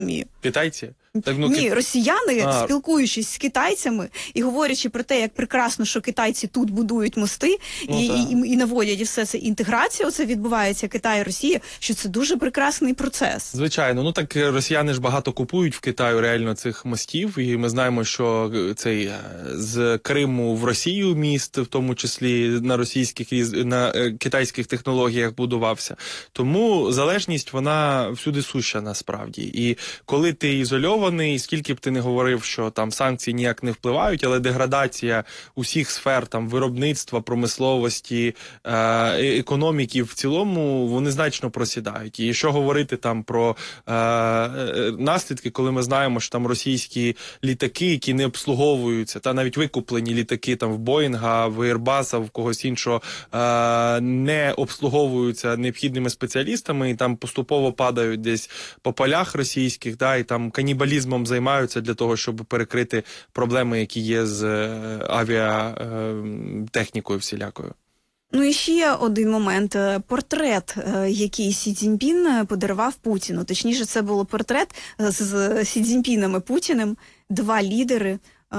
розумію. Китайці? Так, ні, росіяни, спілкуючись з китайцями і говорячи про те, як прекрасно, що китайці тут будують мости і наводять і все це інтеграція, оце відбувається Китай і Росія, що це дуже прекрасний процес. Звичайно, ну так росіяни ж багато купують в Китаю реально цих мостів, і ми знаємо, що цей з Криму в Росію міст, в тому числі на китайських технологіях будувався. Тому залежність, вона всюди суща насправді. І коли ти ізольований, скільки б ти не говорив, що там санкції ніяк не впливають, але деградація усіх сфер там виробництва, промисловості, економіки в цілому, вони значно просідають. І що говорити там про наслідки, коли ми знаємо, що там російські літаки, які не обслуговуються, та навіть викуплені літаки там в Боїнга, в Ейрбаса, в когось іншого, не обслуговуються необхідними спеціалістами і там поступово падають десь по полях російських, да, і там канібалізмом займаються для того, щоб перекрити проблеми, які є з авіатехнікою всілякою. Ну і ще один момент. Портрет, який Сі Цзіньпін подарував Путіну. Точніше, це був портрет з Сі Цзіньпіном і Путіним. Два лідери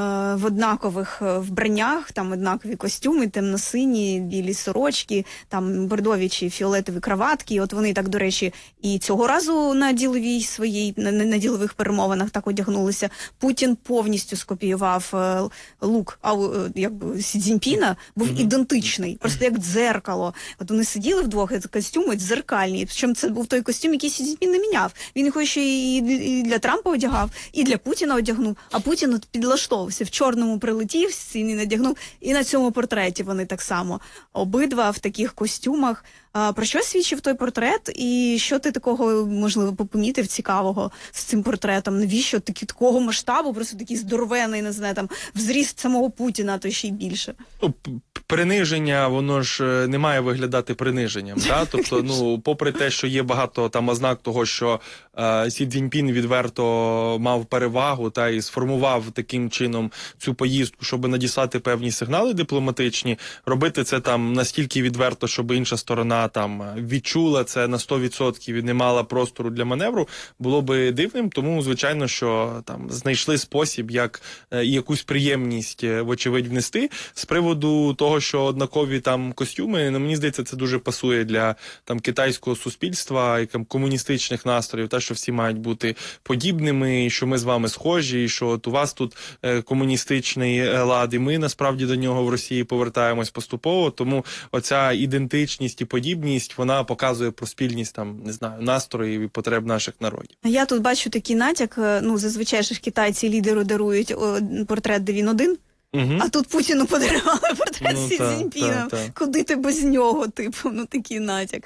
в однакових вбраннях, там однакові костюми, темно-сині, білі сорочки, там бордові чи фіолетові краватки. От вони так, до речі, і цього разу на діловій своїй, на ділових перемовинах так одягнулися. Путін повністю скопіював лук, якби Сі Цзіньпіна, був ідентичний, просто як дзеркало. От вони сиділи вдвох, костюми дзеркальні. Причому це був той костюм, який Сі Цзіньпін не міняв. Він його ще і для Трампа одягав, і для Путіна одягнув, а Путін от підлаштовував. В чорному прилетів, синій надягнув, і на цьому портреті вони так само. Обидва в таких костюмах. Про що свідчив той портрет? І що ти такого, можливо, помітив цікавого з цим портретом? Навіщо такого масштабу, просто такий здоровений, не знаю, там, в зріст самого Путіна, то ще й більше? Ну, приниження, воно ж не має виглядати приниженням, да? Тобто, ну, попри те, що є багато там ознак того, що Сі Цзіньпін відверто мав перевагу та і сформував таким чином цю поїздку, щоб надіслати певні сигнали дипломатичні, робити це там настільки відверто, щоб інша сторона там відчула це на 100% і не мала простору для маневру, було би дивним. Тому, звичайно, що там знайшли спосіб, як якусь приємність, вочевидь, внести. З приводу того, що однакові там костюми, ну, мені здається, це дуже пасує для там китайського суспільства і там комуністичних настроїв, те, що всі мають бути подібними, і що ми з вами схожі, і що от у вас тут комуністичний лад, і ми насправді до нього в Росії повертаємось поступово, тому оця ідентичність і подібність, вона показує про спільність там, не знаю, настроїв і потреб наших народів. Я тут бачу такий натяк, ну, зазвичай ж китайці лідеру дарують портрет, де він один, а тут Путіну подарували портрет Сі Цзіньпіна. Куди ти без нього, типу, ну такий натяк.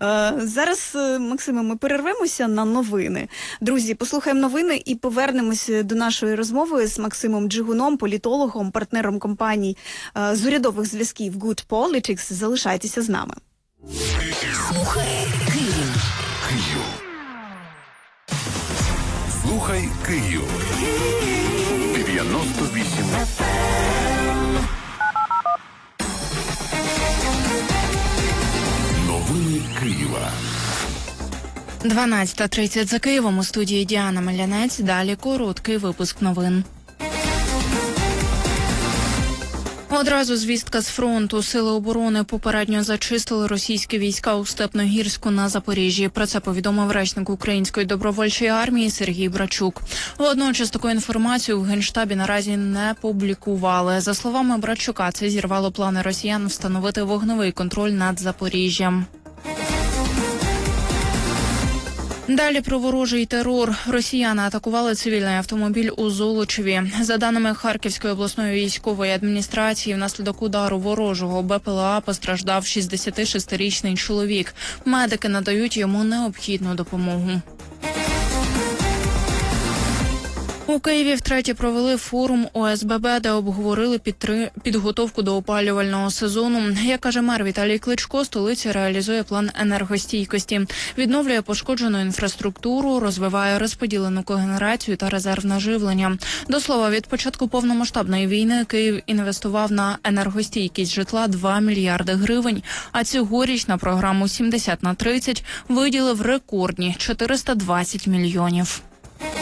Зараз, Максиме, ми перервемося на новини. Друзі, послухаємо новини і повернемося до нашої розмови з Максимом Джигуном, політологом, партнером компаній з урядових зв'язків Good Politics. Залишайтеся з нами. Слухай Київ. Слухай Київ. 98 Новини Києва. 12:30 за Києвом. У студії Діана Мелянець. Далі короткий випуск новин. Одразу звістка з фронту. Сили оборони попередньо зачистили російські війська у Степногірську на Запоріжжі. Про це повідомив речник Української добровольчої армії Сергій Брачук. Водночас таку інформацію в Генштабі наразі не публікували. За словами Брачука, це зірвало плани росіян встановити вогневий контроль над Запоріжжям. Далі про ворожий терор. Росіяни атакували цивільний автомобіль у Золочеві. За даними Харківської обласної військової адміністрації, внаслідок удару ворожого БПЛА постраждав 66-річний чоловік. Медики надають йому необхідну допомогу. У Києві втретє провели форум ОСББ, де обговорили підготовку до опалювального сезону. Як каже мер Віталій Кличко, столиця реалізує план енергостійкості, відновлює пошкоджену інфраструктуру, розвиває розподілену когенерацію та резервне живлення. До слова, від початку повномасштабної війни Київ інвестував на енергостійкість житла 2 мільярди гривень, а цьогоріч на програму 70/30 виділив рекордні 420 мільйонів.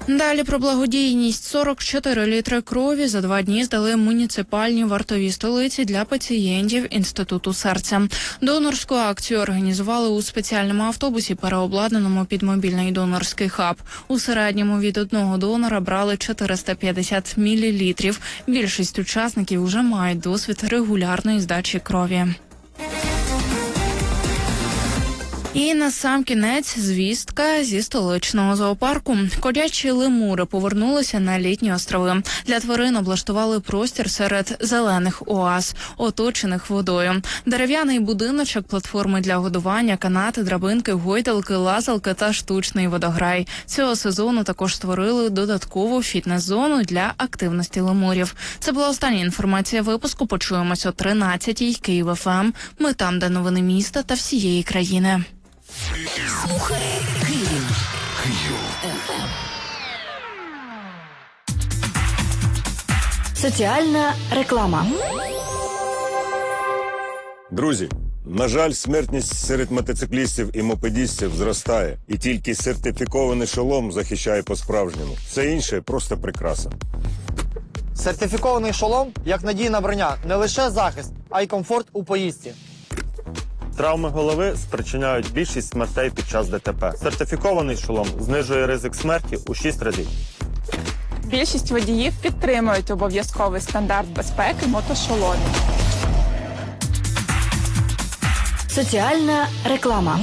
Далі про благодійність. 44 літри крові за 2 дні здали муніципальні вартові столиці для пацієнтів Інституту серця. Донорську акцію організували у спеціальному автобусі, переобладнаному під мобільний донорський хаб. У середньому від одного донора брали 450 мл. Більшість учасників уже мають досвід регулярної здачі крові. І насамкінець звістка зі столичного зоопарку. Ходячі лемури повернулися на літні острови. Для тварин облаштували простір серед зелених оаз, оточених водою. Дерев'яний будиночок, платформи для годування, канати, драбинки, гойдалки, лазалки та штучний водограй. Цього сезону також створили додаткову фітнес-зону для активності лемурів. Це була остання інформація випуску. Почуємось о 13-й. Київ ФМ. Ми там, де новини міста та всієї країни. Слухай Київ. Соціальна реклама. Друзі, на жаль, смертність серед мотоциклістів і мопедістів зростає. І тільки сертифікований шолом захищає по-справжньому. Все інше – просто прикраса. Сертифікований шолом як надійна броня не лише захист, а й комфорт у поїздці. Травми голови спричиняють більшість смертей під час ДТП. Сертифікований шолом знижує ризик смерті у 6 разів. Більшість водіїв підтримують обов'язковий стандарт безпеки мотошоломів. Соціальна реклама.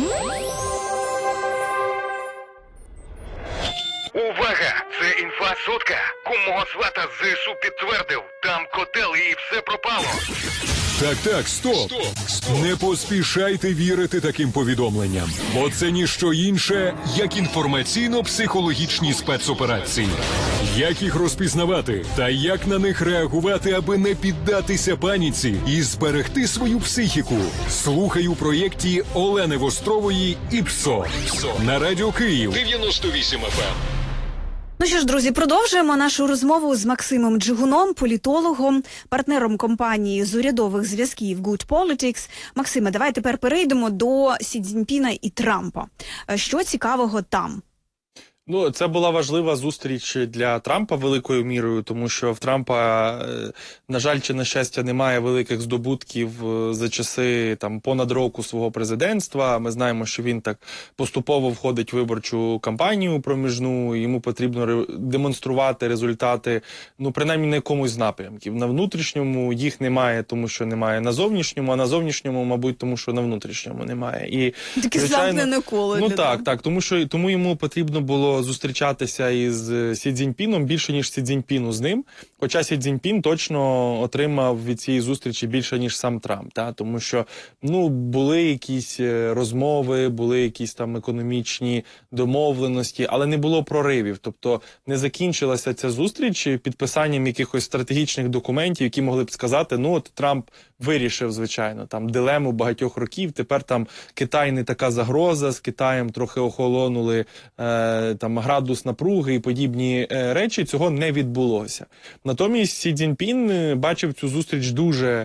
Увага! Це інфа сотка. Кумого свата ЗСУ підтвердив. Там котел і все пропало. Так, стоп. Не поспішайте вірити таким повідомленням, бо це ніщо інше, як інформаційно-психологічні спецоперації. Як їх розпізнавати та як на них реагувати, аби не піддатися паніці і зберегти свою психіку? Слухай у проєкті Олени Вострової «ІПСО» на Радіо Київ 98 FM. Ну що ж, друзі, продовжуємо нашу розмову з Максимом Джигуном, політологом, партнером компанії з урядових зв'язків Good Politics. Максиме, давай тепер перейдемо до Сі Цзіньпіна і Трампа. Що цікавого там? Ну, це була важлива зустріч для Трампа великою мірою, тому що в Трампа, на жаль, чи на щастя, немає великих здобутків за часи там понад року свого президентства. Ми знаємо, що він так поступово входить в виборчу кампанію проміжну, йому потрібно демонструвати результати, ну, принаймні на якомусь з напрямків. На внутрішньому їх немає, тому що немає на зовнішньому, а на зовнішньому, мабуть, тому що на внутрішньому немає. І, таке замкнене коло. Ну так, тому йому потрібно було зустрічатися із Сі Цзіньпіном більше, ніж Сі Цзіньпіну з ним. Хоча Сі Цзіньпін точно отримав від цієї зустрічі більше, ніж сам Трамп. Тому що, ну, були якісь розмови, були якісь там економічні домовленості, але не було проривів. Тобто не закінчилася ця зустріч підписанням якихось стратегічних документів, які могли б сказати, ну, от Трамп вирішив, звичайно, там дилему багатьох років, тепер там Китай не така загроза, з Китаєм трохи охолонули там градус напруги і подібні речі, цього не відбулося. Натомість Сі Цзіньпін бачив цю зустріч дуже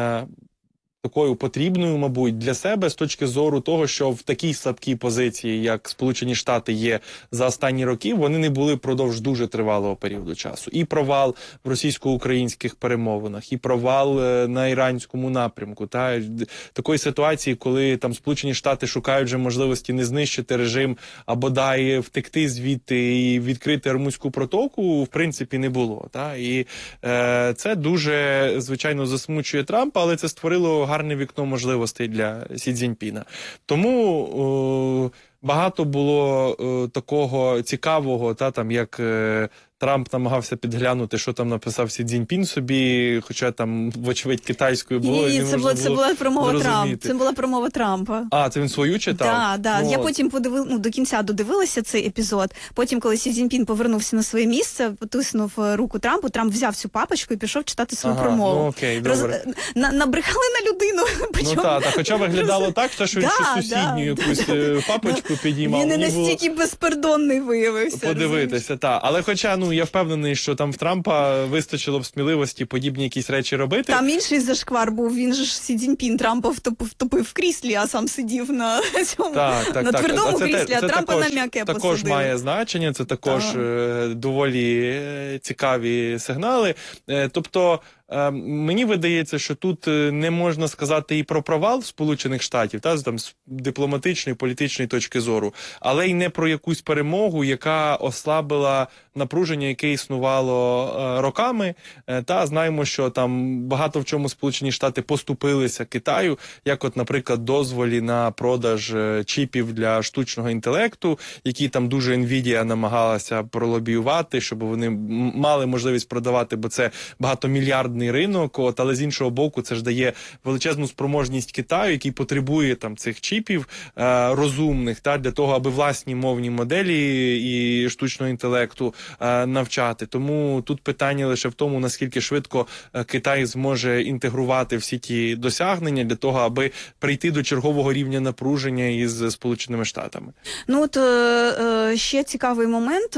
такою потрібною, мабуть, для себе з точки зору того, що в такій слабкій позиції, як Сполучені Штати є за останні роки, вони не були впродовж дуже тривалого періоду часу. І провал в російсько-українських перемовинах, і провал на іранському напрямку. Такої ситуації, коли там Сполучені Штати шукають вже можливості не знищити режим, а бодай втекти звідти і відкрити Ормузьку протоку, в принципі, не було. І це дуже, звичайно, засмучує Трампа, але це створило гарне вікно можливостей для Сі Цзіньпіна. Тому багато було такого цікавого, як Трамп намагався підглянути, що там написав Сі Цзіньпін собі, хоча там, вочевидь, китайською було. Ні, це була промова Трампа. Це була промова Трампа. А, це він свою читав? Так. Я потім до кінця додивилася цей епізод. Потім, коли Сі Цзіньпін повернувся на своє місце, потиснув руку Трампу, Трамп взяв цю папочку і пішов читати свою промову. Ну окей, добре. Набрехали на людину. Ну так, хоча виглядало так, що він сусідню якусь папочку підіймав. Він не настільки безпардонний виявився. Подивитися, так. Але хоча, ну, я впевнений, що там в Трампа вистачило б сміливості подібні якісь речі робити. Там інший зашквар був, він же ж Сі Цзіньпін Трампа втопив в кріслі, а сам сидів на цьому, на твердому кріслі, а Трампа на м'яке посадили. Також має значення, це також доволі цікаві сигнали. Тобто, мені видається, що тут не можна сказати і про провал Сполучених Штатів, там, з дипломатичної, політичної точки зору, але й не про якусь перемогу, яка ослабила напруження, яке існувало роками. Знаємо, що там багато в чому Сполучені Штати поступилися Китаю, як от, наприклад, дозволі на продаж чіпів для штучного інтелекту, які там дуже Nvidia намагалася пролобіювати, щоб вони мали можливість продавати, бо це багатомільярдний ринок, але з іншого боку це ж дає величезну спроможність Китаю, який потребує там цих чіпів розумних, для того, аби власні мовні моделі і штучного інтелекту навчати. Тому тут питання лише в тому, наскільки швидко Китай зможе інтегрувати всі ті досягнення для того, аби прийти до чергового рівня напруження із Сполученими Штатами. Ну от ще цікавий момент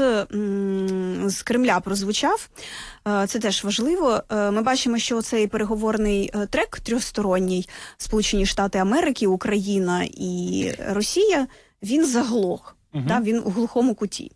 з Кремля прозвучав. Це теж важливо. Ми бачимо, що цей переговорний трек трьохсторонній Сполучені Штати Америки, Україна і Росія, він заглох. Він у глухому куті.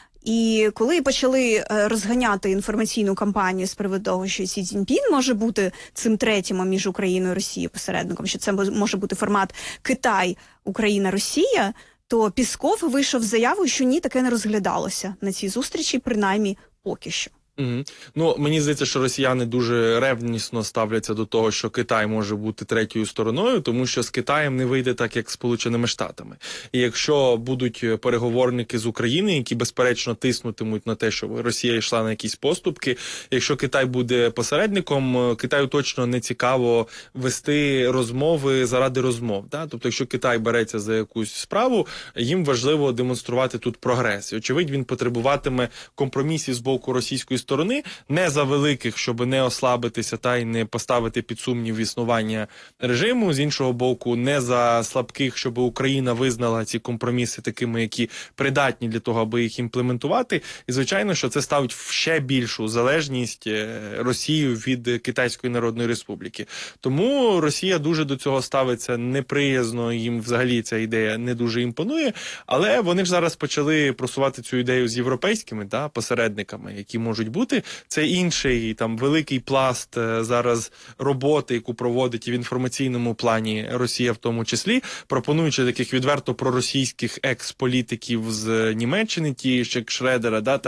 І коли почали розганяти інформаційну кампанію з приводу того, що Сі Цзіньпін може бути цим третім між Україною і Росією посередником, що це може бути формат Китай, Україна, Росія, то Пісков вийшов з заявою, що ні, таке не розглядалося на цій зустрічі, принаймні поки що. Ну, мені здається, що росіяни дуже ревнісно ставляться до того, що Китай може бути третьою стороною, тому що з Китаєм не вийде так, як з Сполученими Штатами. І якщо будуть переговорники з України, які безперечно тиснутимуть на те, щоб Росія йшла на якісь поступки, якщо Китай буде посередником, Китаю точно не цікаво вести розмови заради розмов. Тобто, якщо Китай береться за якусь справу, їм важливо демонструвати тут прогрес. І, очевидь, він потребуватиме компромісів з боку російської сторони, не за великих, щоб не ослабитися та й не поставити під сумнів існування режиму, з іншого боку, не за слабких, щоб Україна визнала ці компроміси такими, які придатні для того, аби їх імплементувати. І, звичайно, що це ставить в ще більшу залежність Росію від Китайської Народної Республіки. Тому Росія дуже до цього ставиться неприязно, їм взагалі ця ідея не дуже імпонує, але вони ж зараз почали просувати цю ідею з європейськими посередниками, які можуть бути. Це інший там великий пласт зараз роботи, яку проводить і в інформаційному плані Росія в тому числі, пропонуючи таких відверто проросійських екс-політиків з Німеччини, ті ще Шредера,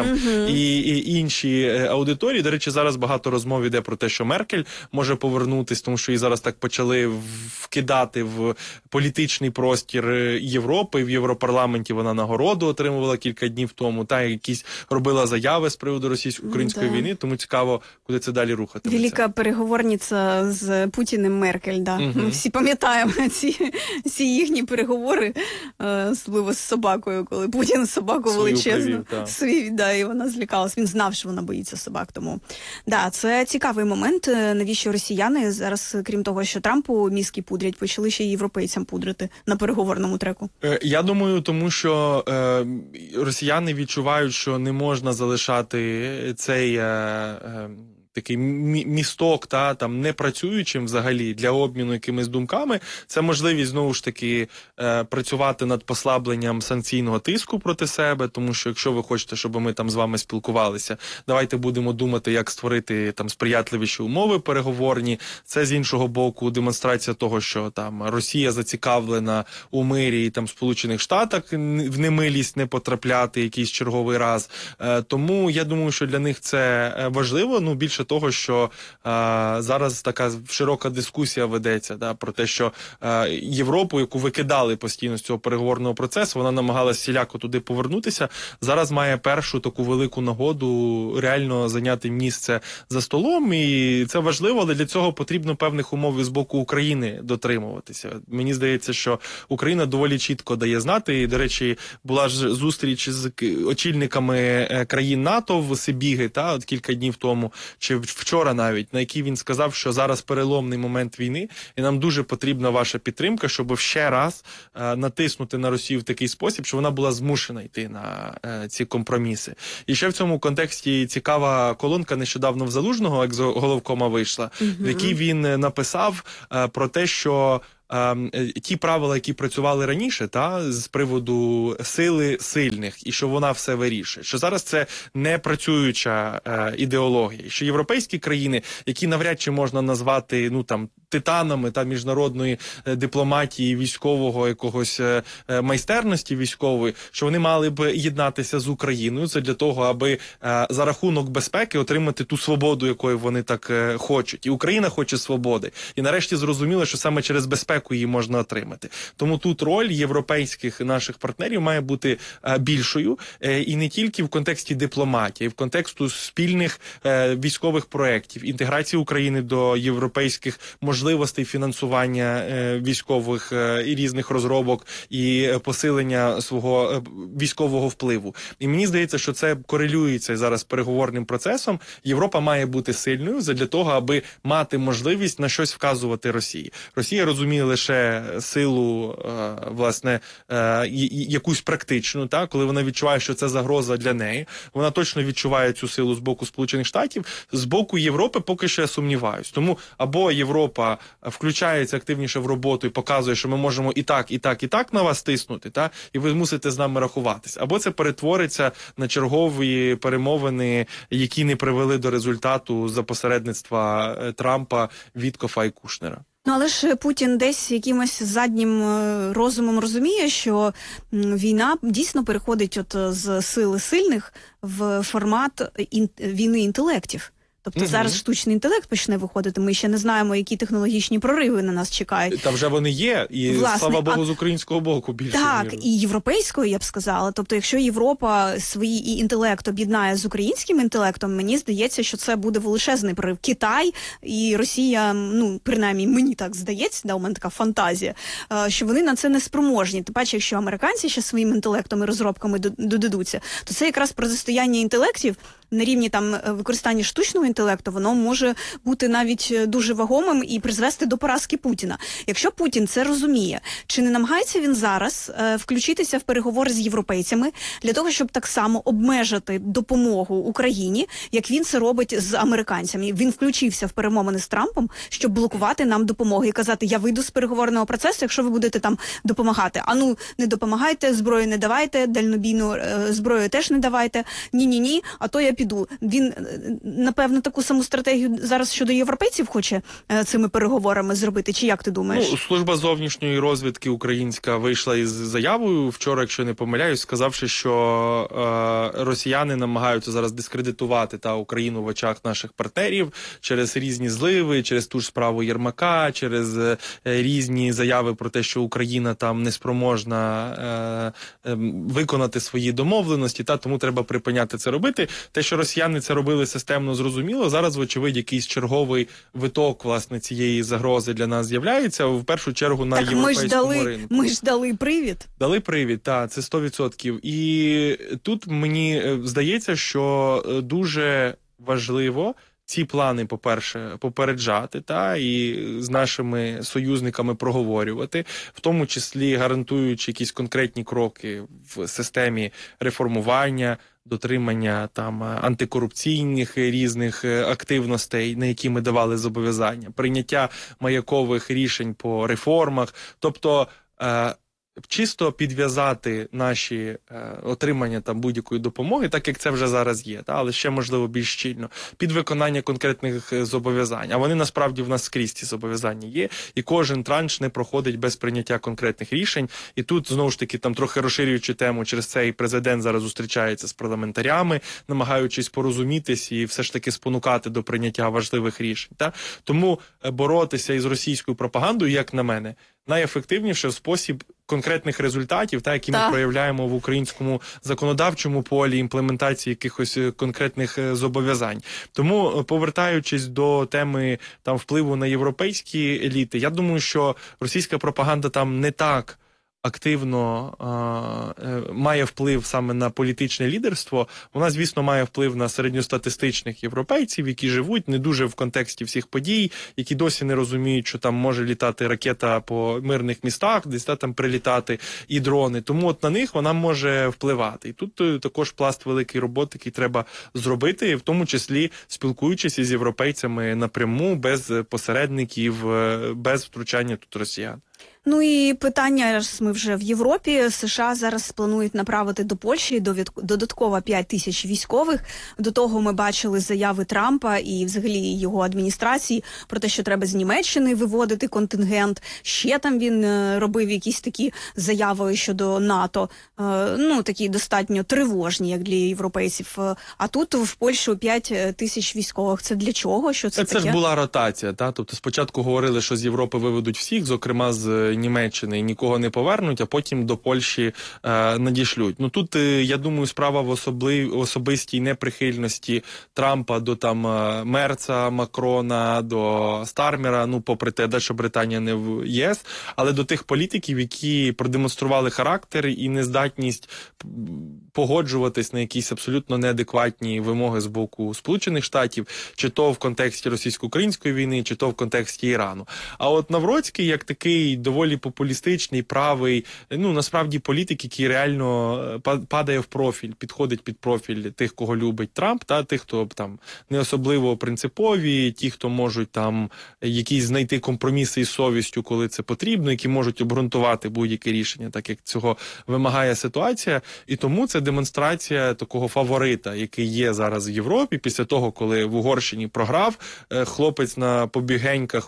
і інші аудиторії. До речі, зараз багато розмов іде про те, що Меркель може повернутись, тому що її зараз так почали вкидати в політичний простір Європи. В Європарламенті вона нагороду отримувала кілька днів тому, якісь робила заяви з приводу російсько-української війни, тому цікаво, куди це далі рухатиметься. Велика переговорниця з Путіним Меркель, Ми всі пам'ятаємо ці їхні переговори, особливо з собакою, коли Путін собаку величезну і вона злякалась. Він знав, що вона боїться собак, тому це цікавий момент, навіщо росіяни зараз, крім того, що Трампу мізки пудрять, почали ще й європейцям пудрити на переговорному треку. Я думаю, тому що росіяни відчувають, що не можна залишати цей такий місток не працюючим взагалі для обміну якимись думками. Це можливість, знову ж таки, працювати над послабленням санкційного тиску проти себе, тому що якщо ви хочете, щоб ми з вами спілкувалися, давайте будемо думати, як створити сприятливіші умови переговорні. Це, з іншого боку, демонстрація того, що Росія зацікавлена у мирі і Сполучених Штатах в немилість не потрапляти якийсь черговий раз. Тому я думаю, що для них це важливо, більше того, що зараз така широка дискусія ведеться про те, що Європу, яку викидали постійно з цього переговорного процесу, вона намагалась всіляко туди повернутися, зараз має першу таку велику нагоду реально зайняти місце за столом, і це важливо, але для цього потрібно певних умов з боку України дотримуватися. Мені здається, що Україна доволі чітко дає знати, і, до речі, була ж зустріч з очільниками країн НАТО в Сибіги, кілька днів тому, чи чи вчора навіть, на якій він сказав, що зараз переломний момент війни, і нам дуже потрібна ваша підтримка, щоб ще раз натиснути на Росію в такий спосіб, що вона була змушена йти на ці компроміси. І ще в цьому контексті цікава колонка нещодавно в Залужного, екс-головкома, вийшла, в якій він написав про те, що ті правила, які працювали раніше, з приводу сили сильних, і що вона все вирішує. Що зараз це не працююча ідеологія. Що європейські країни, які навряд чи можна назвати, титанами міжнародної дипломатії, військового якогось майстерності військової, що вони мали б єднатися з Україною для того, аби за рахунок безпеки отримати ту свободу, якої вони так хочуть. І Україна хоче свободи. І нарешті зрозуміло, що саме через безпеку її можна отримати. Тому тут роль європейських наших партнерів має бути більшою. І не тільки в контексті дипломатії, в контексту спільних військових проєктів, інтеграції України до європейських можливостей фінансування військових і різних розробок і посилення свого військового впливу. І мені здається, що це корелюється зараз переговорним процесом. Європа має бути сильною для того, аби мати можливість на щось вказувати Росії. Росія розуміє лише силу, власне, якусь практичну, коли вона відчуває, що це загроза для неї. Вона точно відчуває цю силу з боку Сполучених Штатів. З боку Європи поки що я сумніваюсь. Тому або Європа включається активніше в роботу і показує, що ми можемо і так на вас тиснути, і ви мусите з нами рахуватись. Або це перетвориться на чергові перемовини, які не привели до результату за посередництва Трампа, Віткофа і Кушнера. Але ж Путін десь якимось заднім розумом розуміє, що війна дійсно переходить з сили сильних в формат війни інтелектів. Тобто зараз штучний інтелект почне виходити, ми ще не знаємо, які технологічні прориви на нас чекають. Та вже вони є, і власне, слава Богу, з українського боку більше. Так, і європейською, я б сказала. Тобто, якщо Європа свій інтелект об'єднає з українським інтелектом, мені здається, що це буде величезний прорив. Китай і Росія, принаймні мені так здається, у мене така фантазія, що вони на це не спроможні. Тим паче, якщо американці ще своїм інтелектом і розробками додадуться, то це якраз протистояння інтелектів на рівні використання штучного інтелекту, воно може бути навіть дуже вагомим і призвести до поразки Путіна. Якщо Путін це розуміє, чи не намагається він зараз включитися в переговори з європейцями для того, щоб так само обмежити допомогу Україні, як він це робить з американцями? Він включився в перемовини з Трампом, щоб блокувати нам допомогу і казати, я вийду з переговорного процесу, якщо ви будете там допомагати. Не допомагайте, зброю не давайте, дальнобійну зброю теж не давайте, ні, а то я піду. Він, напевно, таку саму стратегію зараз щодо європейців хоче цими переговорами зробити, чи як ти думаєш? Служба зовнішньої розвідки українська вийшла із заявою вчора, якщо не помиляюсь, сказавши, що росіяни намагаються зараз дискредитувати Україну в очах наших партнерів через різні зливи, через ту ж справу Єрмака, через різні заяви про те, що Україна там неспроможна виконати свої домовленості, тому треба припиняти це робити. Те, що росіяни це робили системно, зрозуміло. Зараз, вочевидь, якийсь черговий виток, власне, цієї загрози для нас з'являється, в першу чергу на європейському ринку. Ми ж дали привід. Дали привід, так, це 100%. І тут мені здається, що дуже важливо ці плани, по-перше, попереджати, і з нашими союзниками проговорювати, в тому числі гарантуючи якісь конкретні кроки в системі реформування, дотримання антикорупційних різних активностей, на які ми давали зобов'язання, прийняття маякових рішень по реформах, тобто чисто підв'язати наші отримання будь-якої допомоги, так як це вже зараз є, але ще, можливо, більш щільно, під виконання конкретних зобов'язань. А вони, насправді, в нас скрізь ці зобов'язання є, і кожен транш не проходить без прийняття конкретних рішень. І тут, знову ж таки, трохи розширюючи тему, через це і президент зараз зустрічається з парламентарями, намагаючись порозумітись і все ж таки спонукати до прийняття важливих рішень. Тому боротися із російською пропагандою, як на мене, найефективніше в спосіб конкретних результатів, які ми проявляємо в українському законодавчому полі, імплементації якихось конкретних зобов'язань. Тому, повертаючись до теми впливу на європейські еліти, я думаю, що російська пропаганда там не так активно має вплив саме на політичне лідерство, вона, звісно, має вплив на середньостатистичних європейців, які живуть не дуже в контексті всіх подій, які досі не розуміють, що там може літати ракета по мирних містах, десь там прилітати і дрони. Тому от на них вона може впливати. І тут також пласт великий роботи, який треба зробити, в тому числі спілкуючись із європейцями напряму, без посередників, без втручання тут росіян. Ну і питання, раз ми вже в Європі, США зараз планують направити до Польщі додатково 5 тисяч військових. До того ми бачили заяви Трампа і взагалі його адміністрації про те, що треба з Німеччини виводити контингент. Ще там він робив якісь такі заяви щодо НАТО, ну такі достатньо тривожні, як для європейців. А тут в Польщу 5 тисяч військових. Це для чого? Що це таке? Це ж була ротація, та? Тобто спочатку говорили, що з Європи виведуть всіх, зокрема з Німеччини, і нікого не повернуть, а потім до Польщі надішлють. Ну тут, я думаю, справа в особистій неприхильності Трампа до там Мерца, Макрона, до Стармера, ну попри те, що Британія не в ЄС, але до тих політиків, які продемонстрували характер і нездатність погоджуватись на якісь абсолютно неадекватні вимоги з боку Сполучених Штатів, чи то в контексті російсько-української війни, чи то в контексті Ірану. А от Навроцький, як такий доволі популістичний, правий, ну насправді політик, який реально падає в профіль, підходить під профіль тих, кого любить Трамп, та тих, хто там не особливо принципові, ті, хто можуть там якісь знайти компроміси із совістю, коли це потрібно, які можуть обґрунтувати будь-яке рішення, так як цього вимагає ситуація. І тому це демонстрація такого фаворита, який є зараз в Європі, після того, коли в Угорщині програв хлопець на побігеньках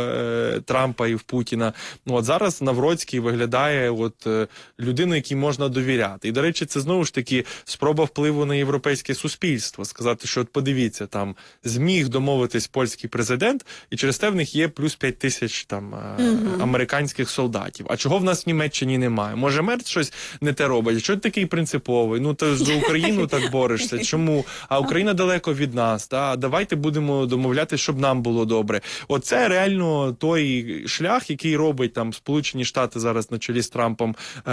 в Трампа і в Путіна. Ну, от зараз Навроцький виглядає от людиною, якій можна довіряти. І, до речі, це знову ж таки спроба впливу на європейське суспільство. Сказати, що от подивіться, там зміг домовитись польський президент, і через те в них є плюс 5 тисяч там американських солдатів. А чого в нас в Німеччині немає? Може, Мерц щось не те робить? Що ти такий принциповий? Ну, ти ж за Україну так борешся. Чому? А Україна далеко від нас. Та? Давайте будемо домовлятися, щоб нам було добре. Оце реально той шлях, який робить там Сполучені Штати зараз на чолі з Трампом,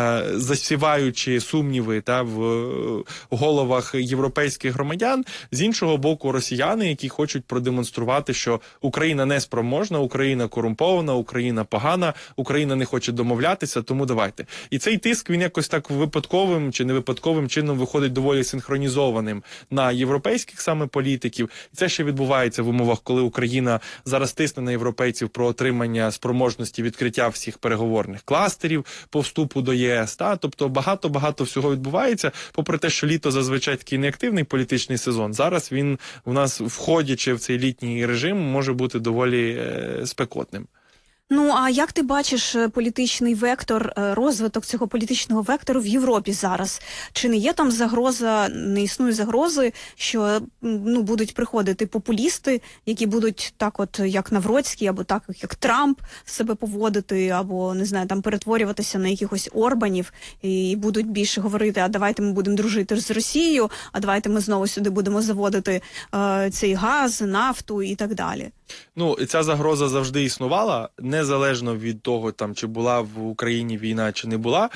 засіваючи сумніви та в головах європейських громадян. З іншого боку, росіяни, які хочуть продемонструвати, що Україна неспроможна, Україна корумпована, Україна погана, Україна не хоче домовлятися, тому давайте. І цей тиск, він якось так випадковим чи невипадковим чином виходить доволі синхронізованим на європейських саме політиків. І це ще відбувається в умовах, коли Україна зараз тисне на європейців про отримання спроможності відкриття всіх переговорних кластерів по вступу до ЄС. Та? Тобто багато всього відбувається, попри те, що літо зазвичай такий неактивний політичний сезон. Зараз він у нас, входячи в цей літній режим, може бути доволі спекотним. Ну, а як ти бачиш політичний вектор, розвиток цього політичного вектору в Європі зараз? Чи не є там загроза, не існує загрози, що будуть приходити популісти, які будуть так от, як Навроцький, або так, як Трамп себе поводити, або, не знаю, там перетворюватися на якихось Орбанів, і будуть більше говорити, а давайте ми будемо дружити з Росією, а давайте ми знову сюди будемо заводити цей газ, нафту і так далі? Ну, ця загроза завжди існувала, незалежно від того, там, чи була в Україні війна, чи не була.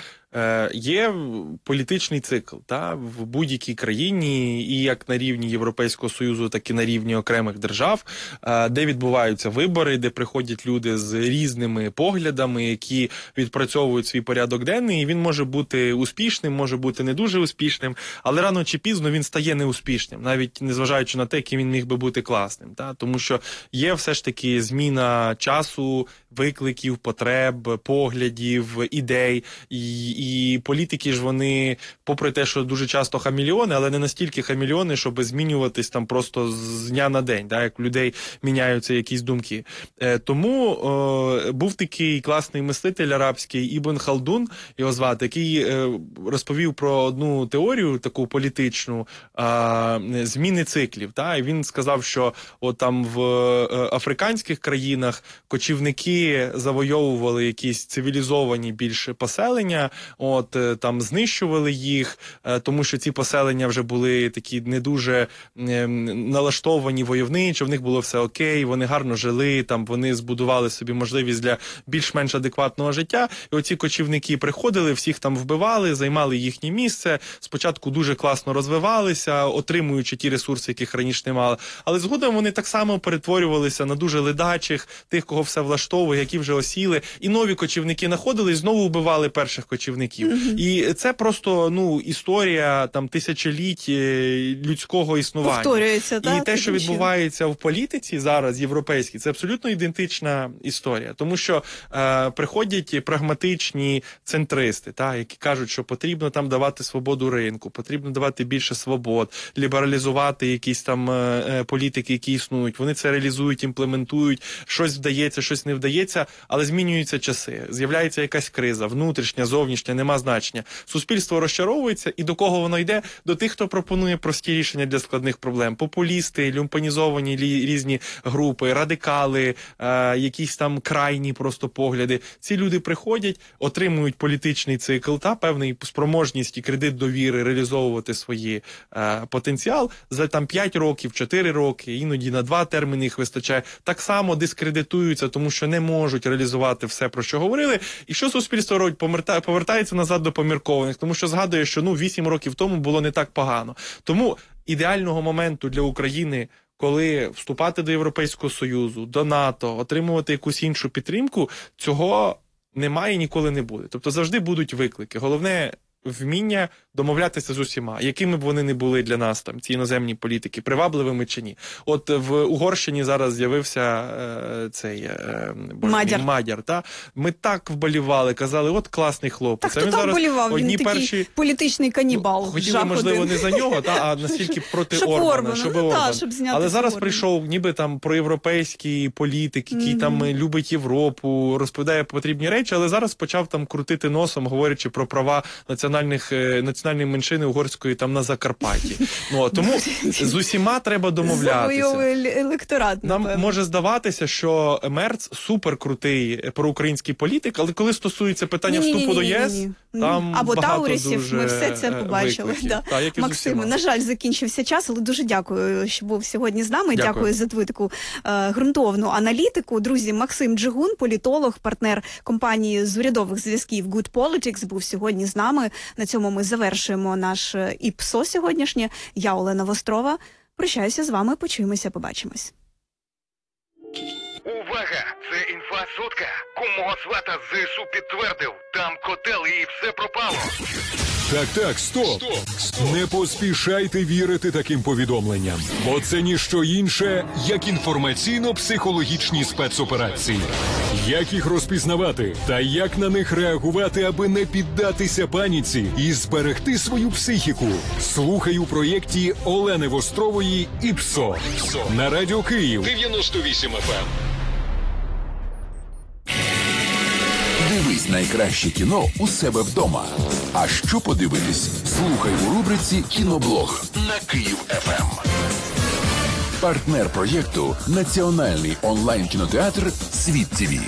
Є політичний цикл в будь-якій країні, і як на рівні Європейського Союзу, так і на рівні окремих держав, де відбуваються вибори, де приходять люди з різними поглядами, які відпрацьовують свій порядок денний, і він може бути успішним, може бути не дуже успішним, але рано чи пізно він стає неуспішним, навіть незважаючи на те, яким він міг би бути класним. Тому що є все ж таки зміна часу, викликів, потреб, поглядів, ідей, і політики ж вони, попри те, що дуже часто хамелеони, але не настільки хамелеони, щоб змінюватись там просто з дня на день, як у людей міняються якісь думки. Тому був такий класний мислитель арабський Ібн Халдун, його звати, який розповів про одну теорію таку політичну зміни циклів. І він сказав, що от там в африканських країнах кочівники завойовували якісь цивілізовані більше поселення, там знищували їх, тому що ці поселення вже були такі не дуже налаштовані войовничо, в них було все окей, вони гарно жили, там вони збудували собі можливість для більш-менш адекватного життя. І оці кочівники приходили, всіх там вбивали, займали їхнє місце, спочатку дуже класно розвивалися, отримуючи ті ресурси, яких раніше не мали. Але згодом вони так само перетворювалися на дуже ледачих, тих, кого все влаштовує, які вже осіли. І нові кочівники находили і знову вбивали перших кочівників. І це просто, історія там тисячоліть людського існування. Повторюється, так? І те, що відбувається в політиці зараз, європейській, це абсолютно ідентична історія. Тому що приходять прагматичні центристи, які кажуть, що потрібно там давати свободу ринку, потрібно давати більше свобод, лібералізувати якісь там політики, які існують. Вони це реалізують, імплементують, щось вдається, щось не вдається, але змінюються часи. З'являється якась криза, внутрішня, зовнішня, нема значення. Суспільство розчаровується, і до кого воно йде? До тих, хто пропонує прості рішення для складних проблем. Популісти, люмпанізовані різні групи, радикали, якісь там крайні просто погляди. Ці люди приходять, отримують політичний цикл та певний спроможність і кредит довіри реалізовувати свої потенціал за там 5 років, 4 роки, іноді на 2 терміни їх вистачає. Так само дискредитуються, тому що не можуть реалізувати все, про що говорили. І що суспільство робить? Повертається назад до поміркованих, тому що згадує, що 8 років тому було не так погано. Тому ідеального моменту для України, коли вступати до Європейського Союзу, до НАТО, отримувати якусь іншу підтримку, цього немає і ніколи не буде. Тобто завжди будуть виклики. Головне вміння домовлятися з усіма, якими б вони не були для нас, там, ці іноземні політики, привабливими чи ні. От в Угорщині зараз з'явився цей Мадяр. Та? Ми так вболівали, казали, от класний хлопець. Так, хто там вболівав? Він такий політичний канібал. Хотіли, можливо, не за нього, а настільки проти Орбана. Щоб зняти. Але зараз прийшов ніби там проєвропейський політик, який там любить Європу, розповідає потрібні речі, але зараз почав там крутити носом, говорячи про права національної меншини угорської там на Закарпатті. Тому з усіма треба домовлятися. Електорат, нам може здаватися, що Мерц суперкрутий проукраїнський політик, але коли стосується питання вступу до ЄС, там або багато Таурісів, дуже ми все це побачили. Максиме, на жаль, закінчився час, але дуже дякую, що був сьогодні з нами. Дякую за твою таку ґрунтовну аналітику. Друзі, Максим Джигун, політолог, партнер компанії з урядових зв'язків Good Politics, був сьогодні з нами. На цьому ми завершуємо наш ІПСО сьогоднішнє. Я Олена Вострова. Прощаюся з вами, почуємося, побачимось. Увага! Це інфа-сотка. Кумого свата ЗСУ підтвердив. Там котел і все пропало. Так, стоп. Не поспішайте вірити таким повідомленням, бо це ніщо інше, як інформаційно-психологічні спецоперації. Як їх розпізнавати та як на них реагувати, аби не піддатися паніці і зберегти свою психіку? Слухай у проєкті Олени Вострової «ІПСО» на Радіо Київ 98 FM. Дивись найкраще кіно у себе вдома. А що подивитись? Слухай у рубриці «Кіноблог» на Київ ФМ. Партнер проєкту – національний онлайн-кінотеатр «Світ ТВ».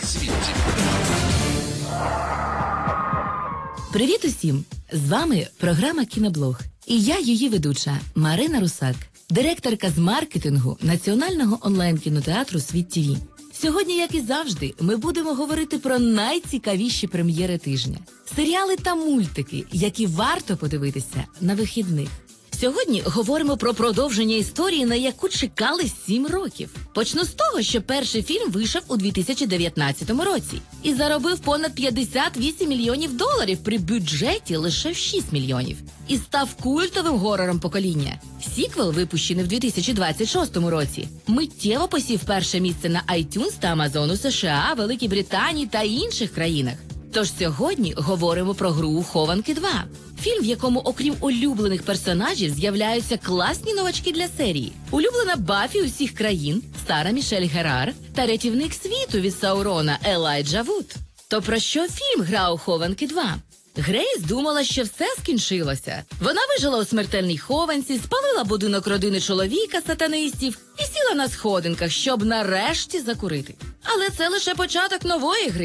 Привіт усім! З вами програма «Кіноблог». І я її ведуча Марина Русак, директорка з маркетингу національного онлайн-кінотеатру «Світ ТВ». Сьогодні, як і завжди, ми будемо говорити про найцікавіші прем'єри тижня. Серіали та мультики, які варто подивитися на вихідних. Сьогодні говоримо про продовження історії, на яку чекали 7 років. Почну з того, що перший фільм вийшов у 2019 році і заробив понад $58 мільйонів при бюджеті лише в 6 мільйонів. І став культовим горором покоління. Сіквел, випущений в 2026 році, миттєво посів перше місце на iTunes та Amazon у США, Великій Британії та інших країнах. Тож сьогодні говоримо про гру «Хованки 2». Фільм, в якому, окрім улюблених персонажів, з'являються класні новачки для серії. Улюблена Баффі усіх країн, Сара Мішель Герар та рятівник світу від Саурона Елайджа Вуд. То про що фільм «Гра у Хованки 2»? Грейс думала, що все скінчилося. Вона вижила у смертельній хованці, спалила будинок родини чоловіка-сатанистів і сіла на сходинках, щоб нарешті закурити. Але це лише початок нової гри.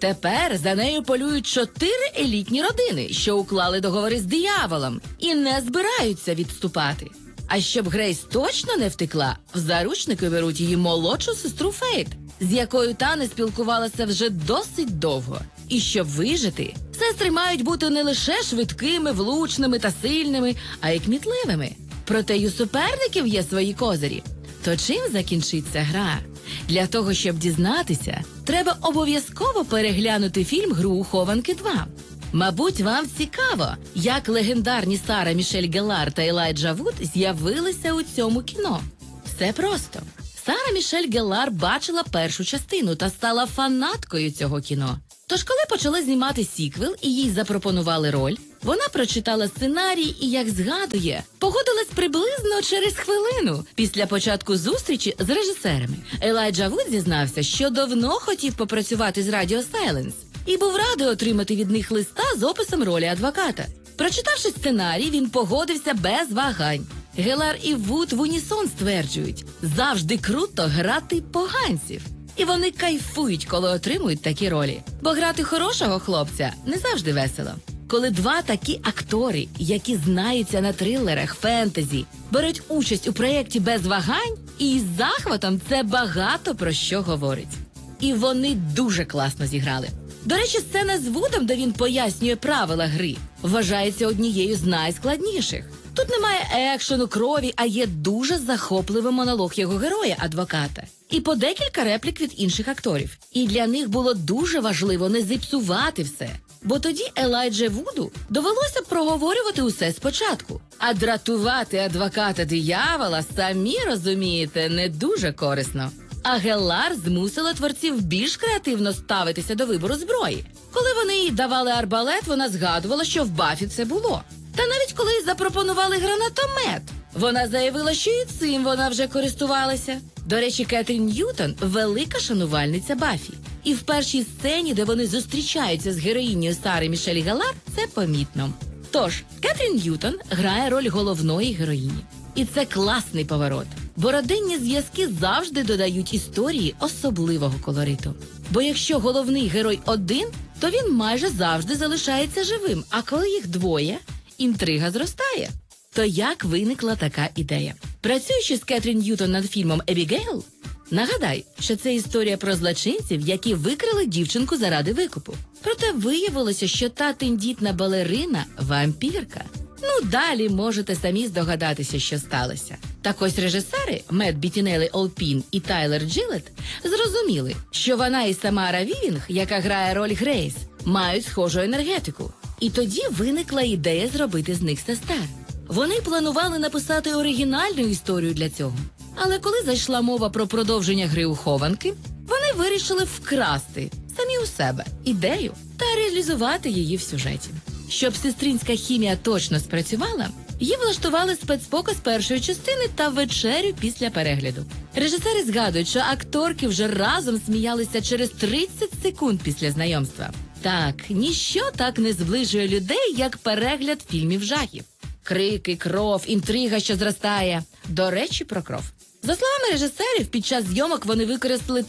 Тепер за нею полюють 4 елітні родини, що уклали договори з дияволом і не збираються відступати. А щоб Грейс точно не втекла, в заручники беруть її молодшу сестру Фейт, з якою та не спілкувалася вже досить довго. І щоб вижити, сестри мають бути не лише швидкими, влучними та сильними, а й кмітливими. Проте й у суперників є свої козирі. То чим закінчиться гра? Для того, щоб дізнатися, треба обов'язково переглянути фільм «Гру хованки 2». Мабуть, вам цікаво, як легендарні Сара Мішель Геллар та Елайджа Вуд з'явилися у цьому кіно. Все просто. Сара Мішель Геллар бачила першу частину та стала фанаткою цього кіно. Тож, коли почали знімати сіквел і їй запропонували роль, вона прочитала сценарій і, як згадує, погодилась приблизно через хвилину після початку зустрічі з режисерами. Елайджа Вуд зізнався, що давно хотів попрацювати з Radio Silence і був радий отримати від них листа з описом ролі адвоката. Прочитавши сценарій, він погодився без вагань. Геллар і Вуд в унісон стверджують, завжди круто грати поганців. І вони кайфують, коли отримують такі ролі. Бо грати хорошого хлопця не завжди весело. Коли два такі актори, які знаються на трилерах, фентезі, беруть участь у проєкті без вагань, і з захватом це багато про що говорить. І вони дуже класно зіграли. До речі, сцена з Вудом, де він пояснює правила гри, вважається однією з найскладніших. Тут немає екшену, крові, а є дуже захопливий монолог його героя, адвоката. І по декілька реплік від інших акторів. І для них було дуже важливо не зіпсувати все. Бо тоді Елайджа Вуду довелося проговорювати усе спочатку. А дратувати адвоката диявола, самі розумієте, не дуже корисно. А Геллар змусила творців більш креативно ставитися до вибору зброї. Коли вони їй давали арбалет, вона згадувала, що в Баффі це було. Та навіть коли запропонували гранатомет, вона заявила, що і цим вона вже користувалася. До речі, Кетрін Ньютон – велика шанувальниця Баффі. І в першій сцені, де вони зустрічаються з героїнею Сари Мішель Геллар, це помітно. Тож, Кетрін Ньютон грає роль головної героїні. І це класний поворот. Бо родинні зв'язки завжди додають історії особливого колориту. Бо якщо головний герой один, то він майже завжди залишається живим. А коли їх двоє, інтрига зростає. То як виникла така ідея? Працюючи з Кетрін Ньютон над фільмом «Ебігейл», нагадай, що це історія про злочинців, які викрили дівчинку заради викупу. Проте виявилося, що та тендітна балерина – вампірка. Ну, далі можете самі здогадатися, що сталося. Так ось режисери Мет Бітінелі Олпін і Тайлер Джилет зрозуміли, що вона і Самара Вівінг, яка грає роль Грейс, мають схожу енергетику. І тоді виникла ідея зробити з них сестер. Вони планували написати оригінальну історію для цього. Але коли зайшла мова про продовження гри у хованки, вони вирішили вкрасти самі у себе ідею та реалізувати її в сюжеті. Щоб сестринська хімія точно спрацювала, їй влаштували спецпоказ першої частини та вечерю після перегляду. Режисери згадують, що акторки вже разом сміялися через 30 секунд після знайомства. Так, ніщо так не зближує людей, як перегляд фільмів жахів. Крики, кров, інтрига, що зростає. До речі, про кров. За словами режисерів, під час зйомок вони використали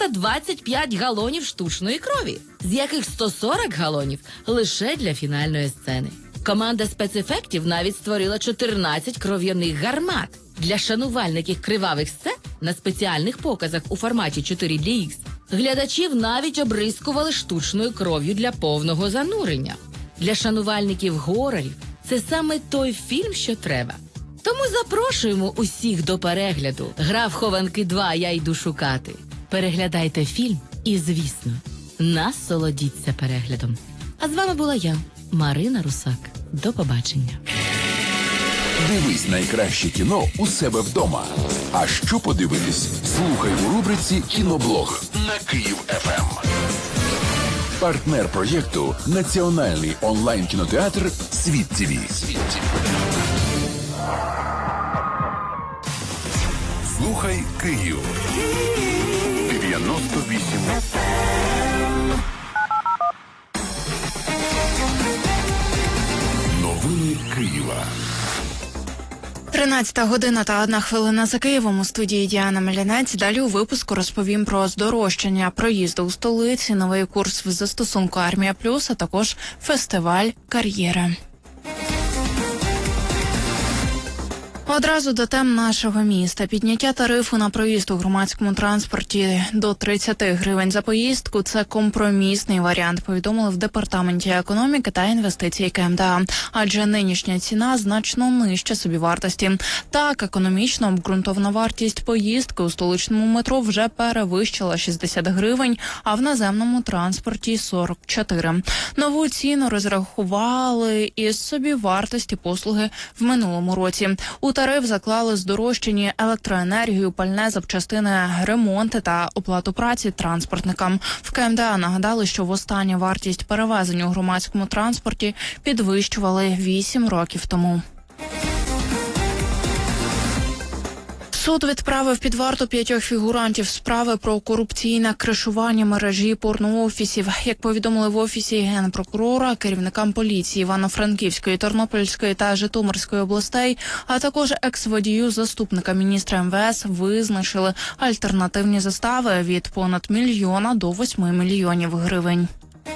325 галонів штучної крові, з яких 140 галонів лише для фінальної сцени. Команда спецефектів навіть створила 14 кров'яних гармат. Для шанувальників кривавих сцен на спеціальних показах у форматі 4DX глядачів навіть обрискували штучною кров'ю для повного занурення. Для шанувальників горорів це саме той фільм, що треба. Тому запрошуємо усіх до перегляду. Гра в хованки 2 «Я йду шукати». Переглядайте фільм і, звісно, насолодіться переглядом. А з вами була я, Марина Русак. До побачення. Дивись найкраще кіно у себе вдома. А що подивитись? Слухай у рубриці «Кіноблог» на Київ ФМ. Партнер проєкту – національний онлайн-кінотеатр «Світ ТВ». Слухай Київ. 98 Новини Києва. 13:01 за Києвом. У студії Діана Мелянець. Далі у випуску розповім про здорожчання проїзду у столиці, новий курс в застосунку «Армія Плюс», а також фестиваль «Кар'єра». Одразу до тем нашого міста. Підняття тарифу на проїзд у громадському транспорті до 30 гривень за поїздку – це компромісний варіант, повідомили в Департаменті економіки та інвестицій КМДА. Адже нинішня ціна значно нижча собівартості. Так, економічно обґрунтована вартість поїздки у столичному метро вже перевищила 60 гривень, а в наземному транспорті – 44. Нову ціну розрахували із собівартості послуги в минулому році. У тариф заклали здорожчані електроенергію, пальне, запчастини, ремонти та оплату праці транспортникам. В КМДА нагадали, що востаннє вартість перевезень у громадському транспорті підвищували 8 років тому. Суд відправив під варту 5 фігурантів справи про корупційне кришування мережі порноофісів. Як повідомили в Офісі Генпрокурора, керівникам поліції Івано-Франківської, Тернопільської та Житомирської областей, а також екс-водію заступника міністра МВС визначили альтернативні застави від понад 1 мільйона до 8 мільйонів гривень.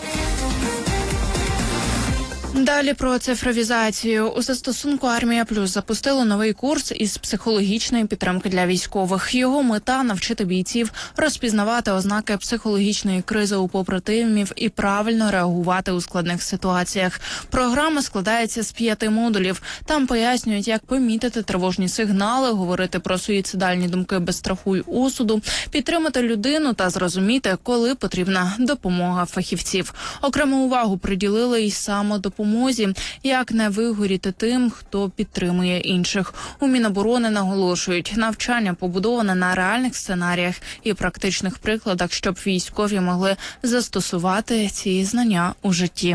Далі про цифровізацію. У застосунку «Армія Плюс» запустили новий курс із психологічної підтримки для військових. Його мета – навчити бійців розпізнавати ознаки психологічної кризи у побратимів і правильно реагувати у складних ситуаціях. Програма складається з 5 модулів. Там пояснюють, як помітити тривожні сигнали, говорити про суїцидальні думки без страху й осуду, підтримати людину та зрозуміти, коли потрібна допомога фахівців. Окрему увагу приділили й самодопомозі, як не вигоріти тим, хто підтримує інших. У Міноборони наголошують, навчання побудоване на реальних сценаріях і практичних прикладах, щоб військові могли застосувати ці знання у житті.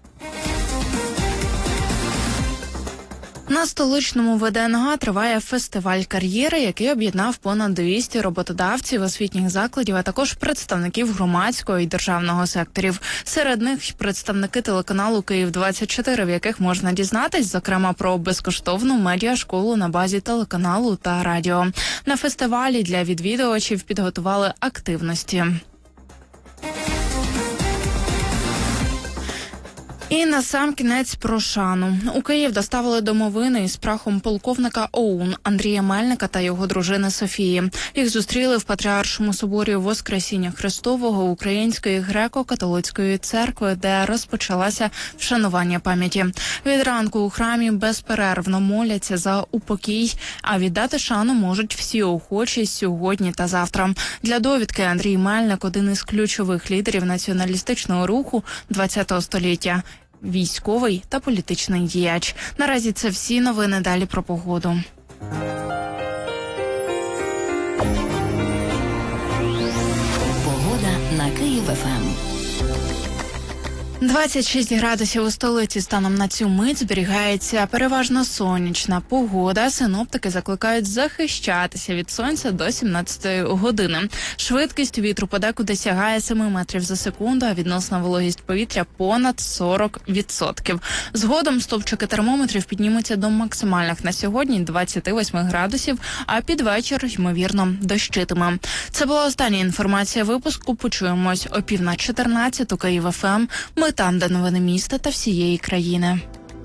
На столичному ВДНГ триває фестиваль «Кар'єра», який об'єднав понад 200 роботодавців, освітніх закладів, а також представників громадського і державного секторів. Серед них представники телеканалу «Київ-24», в яких можна дізнатись, зокрема, про безкоштовну медіашколу на базі телеканалу та радіо. На фестивалі для відвідувачів підготували активності. І насамкінець про шану. У Київ доставили домовини із прахом полковника ОУН Андрія Мельника та його дружини Софії. Їх зустріли в Патріаршому соборі Воскресіння Христового Української греко-католицької церкви, де розпочалося вшанування пам'яті. Від ранку у храмі безперервно моляться за упокій, а віддати шану можуть всі охочі сьогодні та завтра. Для довідки, Андрій Мельник – один із ключових лідерів націоналістичного руху ХХ століття. Військовий та політичний діяч. Наразі це всі новини. Далі про погоду. Погода на Київ-ФМ. 26 градусів у столиці станом на цю мить. Зберігається переважно сонячна погода. Синоптики закликають захищатися від сонця до 17 години. Швидкість вітру подекуди сягає 7 метрів за секунду, а відносна вологість повітря понад 40%. Згодом стовпчики термометрів піднімуться до максимальних на сьогодні 28 градусів, а під вечір, ймовірно, дощитиме. Це була остання інформація випуску. Почуємось о 13:15 у Київ-ФМ. Ми там, де новини міста та всієї країни.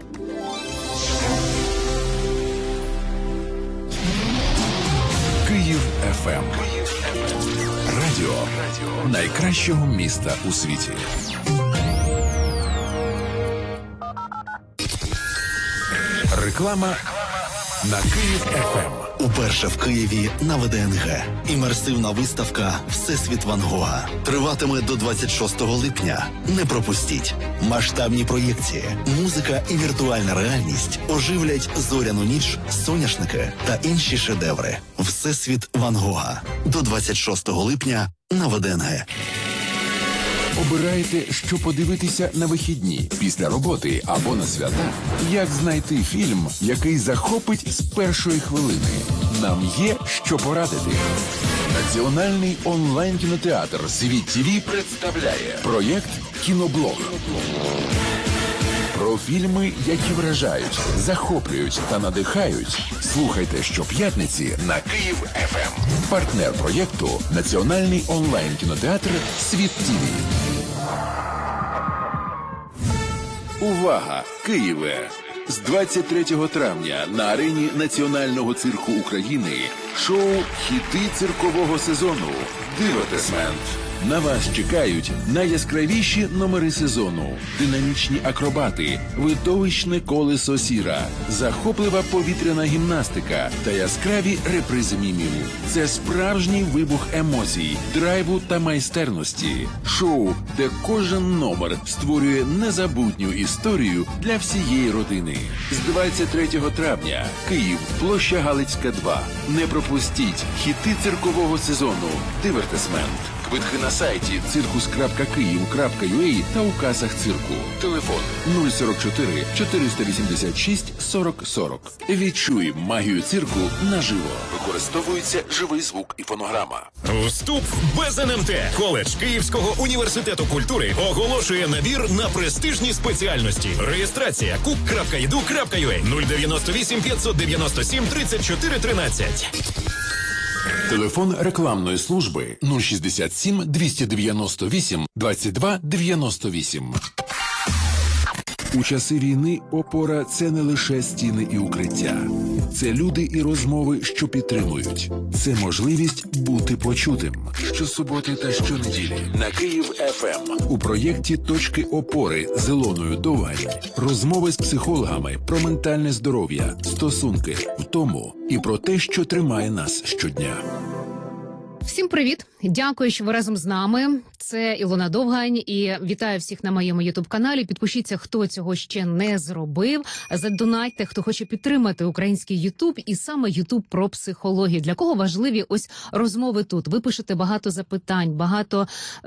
Київ ФМ. Радіо найкращого міста у світі. Реклама на Київ ФМ. Уперше в Києві на ВДНГ. Імерсивна виставка «Всесвіт Ван Гога» триватиме до 26 липня. Не пропустіть. Масштабні проєкції, музика і віртуальна реальність оживлять зоряну ніч, соняшники та інші шедеври. «Всесвіт Ван Гога» до 26 липня на ВДНГ. Обираєте, що подивитися на вихідні, після роботи або на свята? Як знайти фільм, який захопить з першої хвилини? Нам є що порадити. Національний онлайн-кінотеатр «Світ ТВ» представляє проєкт «Кіноблог». Про фільми, які вражають, захоплюють та надихають. Слухайте щоп'ятниці на Київ ФМ. Партнер проєкту – Національний онлайн-кінотеатр «Світ ТІВІ». Увага! Києве! З 23 травня на арені Національного цирку України шоу «Хіти циркового сезону» «Дивертисмент». На вас чекають найяскравіші номери сезону, динамічні акробати, видовищне колесо сіра, захоплива повітряна гімнастика та яскраві репризи мімів. Це справжній вибух емоцій, драйву та майстерності. Шоу, де кожен номер створює незабутню історію для всієї родини. З 23 травня Київ, площа Галицька, 2. Не пропустіть хіти циркового сезону «Дивертисмент». Квитки на сайті circus.kyiv.ua та у касах цирку. Телефон 044 486 40 40. Відчуй магію цирку наживо. Використовується живий звук і фонограма. Вступ без НМТ. Коледж Київського університету культури оголошує набір на престижні спеціальності. Реєстрація cook.edu.ua 098 597 34 13. Телефон рекламної служби 067 298 22 98. У часи війни опора – це не лише стіни і укриття. Це люди і розмови, що підтримують. Це можливість бути почутим. Щосуботи та щонеділі на Київ ФМ у проєкті «Точки опори» з Ілоною Довгань. Розмови з психологами про ментальне здоров'я, стосунки, втому і про те, що тримає нас щодня. Всім привіт! Дякую, що ви разом з нами. Це Ілона Довгань і вітаю всіх на моєму ютуб-каналі. Підпишіться, хто цього ще не зробив. Задонатьте, хто хоче підтримати український ютуб і саме ютуб про психологію. Для кого важливі ось розмови тут? Ви пишете багато запитань, багато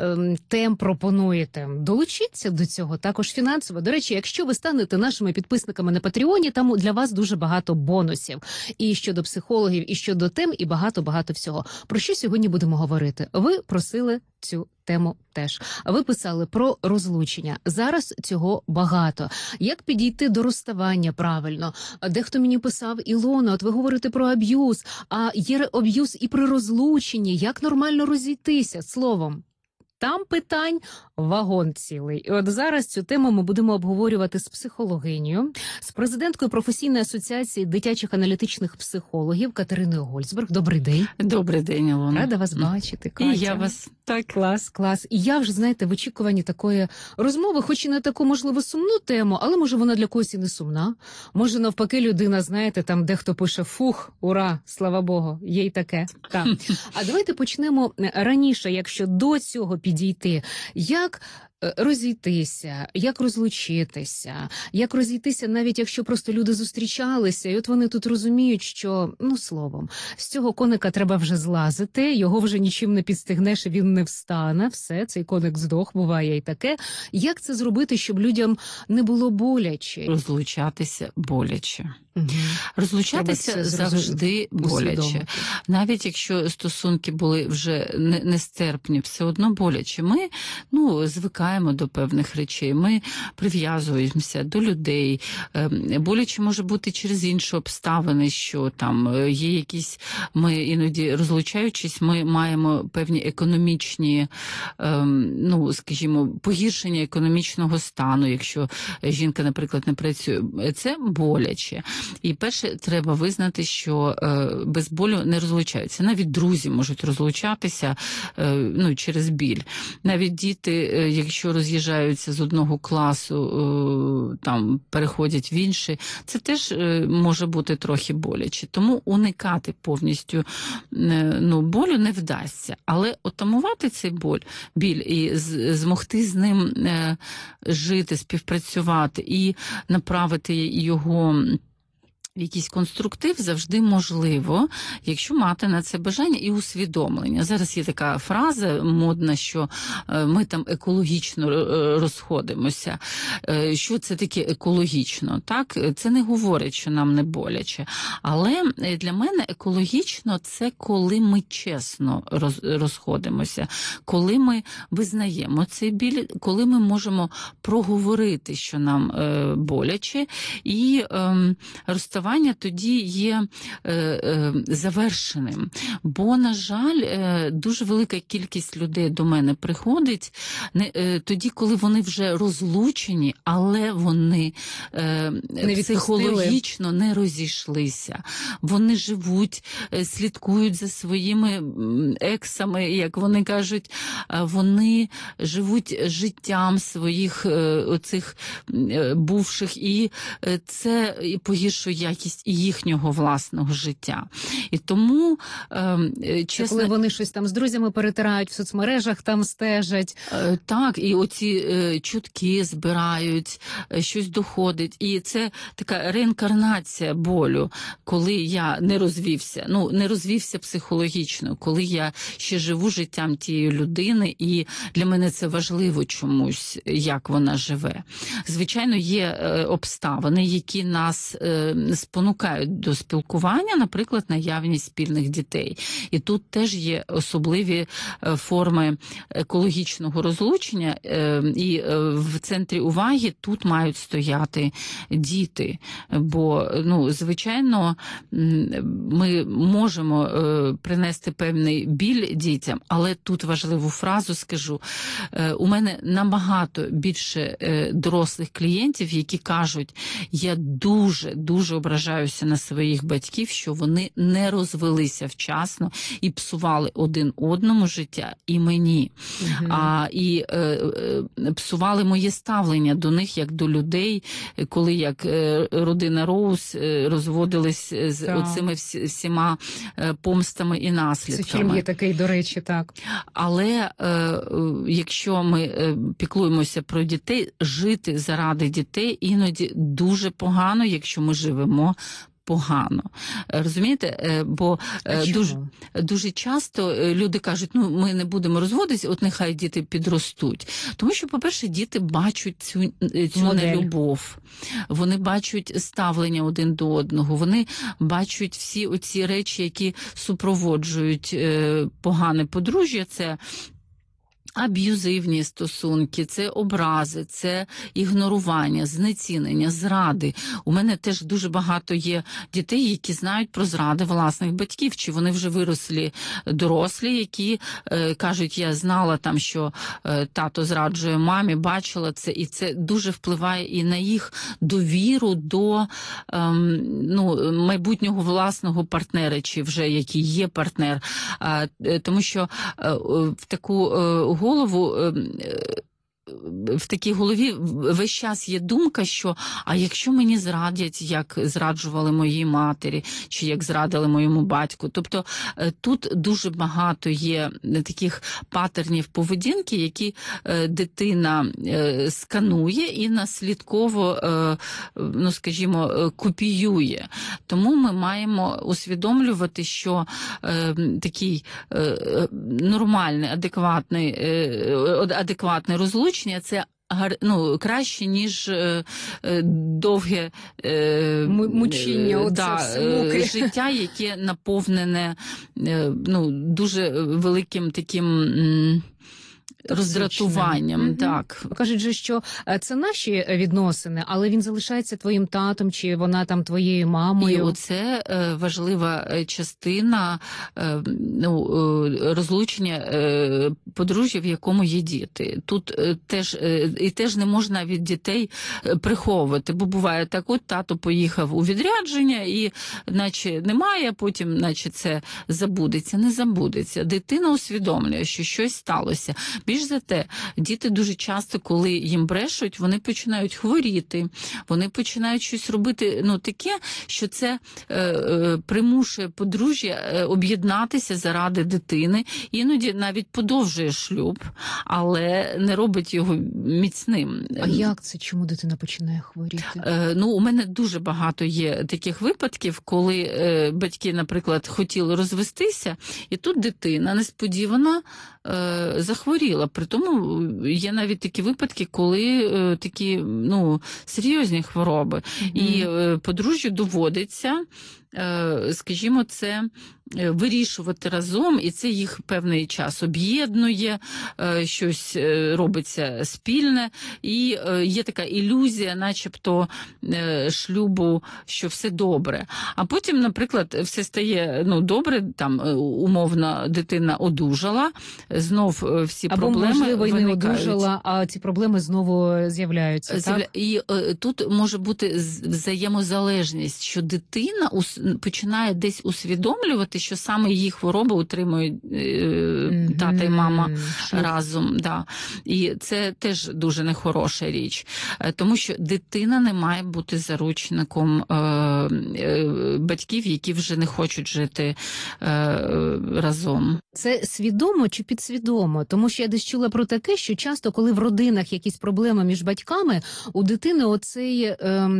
тем пропонуєте. Долучіться до цього також фінансово. До речі, якщо ви станете нашими підписниками на Патреоні, там для вас дуже багато бонусів. І щодо психологів, і щодо тем, і багато-багато всього. Про що сьогодні будемо говорити? Ви просили цю тему теж. Ви писали про розлучення. Зараз цього багато. Як підійти до розставання правильно? Дехто мені писав: Ілона, от ви говорите про аб'юз, а є аб'юз і при розлученні. Як нормально розійтися? Словом, там питань вагон цілий. І от зараз цю тему ми будемо обговорювати з психологинею, з президенткою професійної асоціації дитячих аналітичних психологів Катериною Гольцберг. Добрий день. Добрий день, Ілона. Рада вас бачити, Катя. І я вас. Так. Клас. І я вже, знаєте, в очікуванні такої розмови, хоч і на таку, можливо, сумну тему, але, може, вона для когось і не сумна. Може, навпаки, людина, знаєте, там дехто пише: фух, ура, слава Богу, є й таке. Так. А давайте почнемо раніше, якщо до цього підійти. Як розійтися, як розлучитися, як розійтися, навіть якщо просто люди зустрічалися, і от вони тут розуміють, що, словом, з цього коника треба вже злазити, його вже нічим не підстигнеш, і він не встане, все, цей коник здох, буває і таке. Як це зробити, щоб людям не було боляче? Розлучатися боляче. Угу. Розлучатися завжди боляче. Навіть якщо стосунки були вже нестерпні, все одно боляче. Ми, звикаємо до певних речей, ми прив'язуємося до людей. Боляче може бути через інші обставини, що там є якісь, ми іноді розлучаючись, ми маємо певні економічні, скажімо, погіршення економічного стану, якщо жінка, наприклад, не працює. Це боляче. І перше, треба визнати, що без болю не розлучаються. Навіть друзі можуть розлучатися через біль. Навіть діти, якщо роз'їжджаються з одного класу, там переходять в інший, це теж може бути трохи боляче. Тому уникати повністю болю не вдасться. Але отамувати цей біль і змогти з ним жити, співпрацювати і направити його якийсь конструктив завжди можливо, якщо мати на це бажання і усвідомлення. Зараз є така фраза модна, що ми там екологічно розходимося. Що це таке екологічно? Так? Це не говорить, що нам не боляче. Але для мене екологічно – це коли ми чесно розходимося, коли ми визнаємо цей біль, коли ми можемо проговорити, що нам боляче, і розставання тоді є завершеним. Бо, на жаль, дуже велика кількість людей до мене приходить тоді, коли вони вже розлучені, але вони психологічно не розійшлися. Вони живуть, слідкують за своїми ексами, як вони кажуть, вони живуть життям своїх оцих бувших, і це погіршує якість їхнього власного життя. І тому, чесно... Коли вони щось там з друзями перетирають в соцмережах, там стежать. Так, і оці чутки збирають, щось доходить. І це така реінкарнація болю, коли я не розвівся психологічно, коли я ще живу життям тієї людини, і для мене це важливо чомусь, як вона живе. Звичайно, є обставини, які нас спонукають до спілкування, наприклад, наявність спільних дітей. І тут теж є особливі форми екологічного розлучення, і в центрі уваги тут мають стояти діти. Бо, звичайно, ми можемо принести певний біль дітям, але тут важливу фразу скажу. У мене набагато більше дорослих клієнтів, які кажуть, я дуже ображаюся на своїх батьків, що вони не розвелися вчасно і псували один одному життя і мені. І псували моє ставлення до них як до людей, коли як родина Роуз розводились з оцими всіма помстами і наслідками. Це фільм є такий, до речі, так. Але якщо ми піклуємося про дітей, жити заради дітей іноді дуже погано, якщо ми живемо погано. Розумієте? Бо дуже часто люди кажуть, ми не будемо розводитися, от нехай діти підростуть. Тому що, по-перше, діти бачать цю нелюбов. Вони бачать ставлення один до одного. Вони бачать всі оці речі, які супроводжують погане подружжя. Це аб'юзивні стосунки, це образи, це ігнорування, знецінення, зради. У мене теж дуже багато є дітей, які знають про зради власних батьків, чи вони вже вирослі дорослі, які кажуть, я знала там, що тато зраджує мамі, бачила це, і це дуже впливає і на їх довіру до майбутнього власного партнера, чи вже який є партнер. Тому що в таку в такій голові весь час є думка, що а якщо мені зрадять, як зраджували моїй матері, чи як зрадили моєму батьку. Тобто тут дуже багато є таких патернів поведінки, які дитина сканує і наслідково, копіює. Тому ми маємо усвідомлювати, що такий нормальний, адекватне розлучення – це краще, ніж довге мучіння, життя, яке наповнене дуже великим таким роздратуванням. Так. Кажуть же, що це наші відносини, але він залишається твоїм татом, чи вона там твоєю мамою. І оце важлива частина розлучення подружжя, в якому є діти. Тут теж не можна від дітей приховувати, бо буває так, от тато поїхав у відрядження і наче немає, а потім наче це забудеться. Не забудеться. Дитина усвідомлює, що щось сталося. Більш за те, діти дуже часто, коли їм брешуть, вони починають хворіти, вони починають щось робити, таке, що це примушує подружжя об'єднатися заради дитини, іноді навіть подовжує шлюб, але не робить його міцним. А як це? Чому дитина починає хворіти? У мене дуже багато є таких випадків, коли батьки, наприклад, хотіли розвестися, і тут дитина несподівано захворіла. Притому є навіть такі випадки, коли такі серйозні хвороби. І подружжю доводиться, скажімо, це вирішувати разом, і це їх певний час об'єднує, щось робиться спільне, і є така ілюзія, начебто, шлюбу, що все добре. А потім, наприклад, все стає добре, там умовно дитина одужала, знов всі проблеми або, можливо, і не виникають. одужала, а ці проблеми знову з'являються, так? І тут може бути взаємозалежність, що дитина починає десь усвідомлювати, що саме її хвороби утримують тата і мама разом. Да. І це теж дуже нехороша річ. Тому що дитина не має бути заручником батьків, які вже не хочуть жити разом. Це свідомо чи підсвідомо? Тому що я десь чула про таке, що часто, коли в родинах якісь проблеми між батьками, у дитини оцей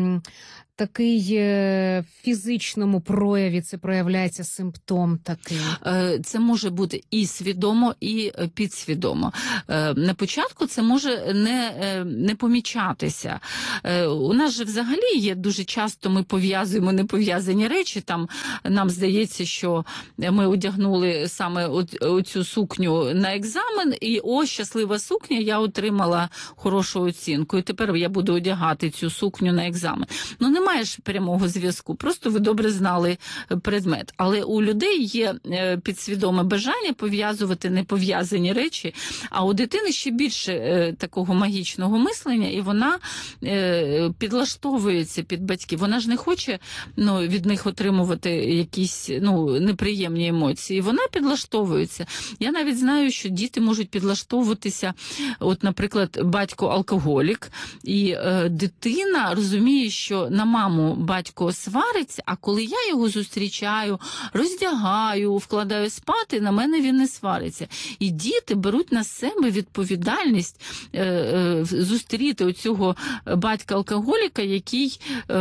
такий в фізичному прояві, це проявляється симптом такий. Це може бути і свідомо, і підсвідомо. На початку це може не помічатися. У нас же взагалі є дуже часто, ми пов'язуємо непов'язані речі. Там нам здається, що ми одягнули саме оцю сукню на екзамен, і щаслива сукня, я отримала хорошу оцінку. І тепер я буду одягати цю сукню на екзамен. Немає ж прямого зв'язку, просто ви добре знали предмет. Але у людей є підсвідоме бажання пов'язувати непов'язані речі, а у дитини ще більше такого магічного мислення, і вона підлаштовується під батьків. Вона ж не хоче від них отримувати якісь неприємні емоції. Вона підлаштовується. Я навіть знаю, що діти можуть підлаштовуватися, наприклад, батько алкоголік, і дитина розуміє, що на маму батько свариться, а коли я його зустрічаю, роздягаю, вкладаю спати, на мене він не свариться. І діти беруть на себе відповідальність зустріти оцього батька-алкоголіка, який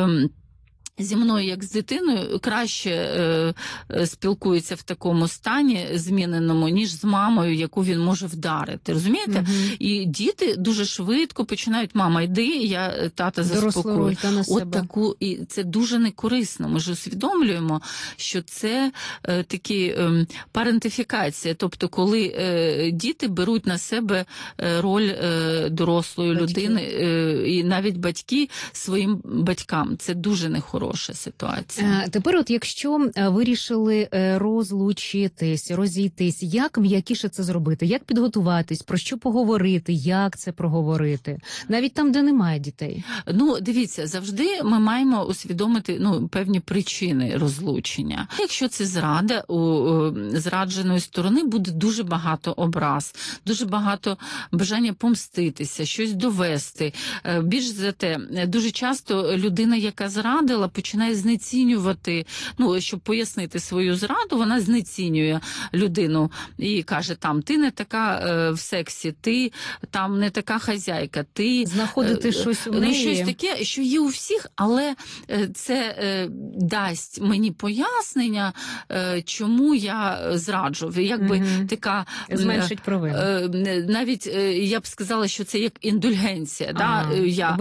зі мною, як з дитиною, краще спілкується в такому стані зміненому, ніж з мамою, яку він може вдарити. Розумієте? І діти дуже швидко починають: мама, йди, я тата заспокою. І це дуже некорисно. Ми ж усвідомлюємо, що це такі парентифікація. Тобто, коли діти беруть на себе роль дорослої людини, і навіть батьки своїм батькам. Це дуже нехорошо. Ситуація. Тепер якщо вирішили розлучитись, розійтись, як м'якіше це зробити? Як підготуватись? Про що поговорити? Як це проговорити? Навіть там, де немає дітей. Дивіться, завжди ми маємо усвідомити певні причини розлучення. Якщо це зрада, у зрадженої сторони буде дуже багато образ, дуже багато бажання помститися, щось довести. Більш за те, дуже часто людина, яка зрадила, починає знецінювати, щоб пояснити свою зраду, вона знецінює людину і каже, ти не така в сексі, ти там не така хазяйка, ти... Знаходити щось у неї. Щось таке, що є у всіх, але це дасть мені пояснення, чому я зраджу. Якби така... Зменшить провину. Навіть я б сказала, що це як індульгенція. Я